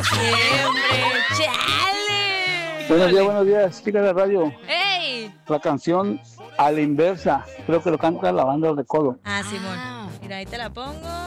Siempre, chale. Buenos días, chicas de radio. ¡Ey! La canción A la Inversa, creo que lo canta la banda de Recodo. Ah, Simón. Mira, ahí te la pongo.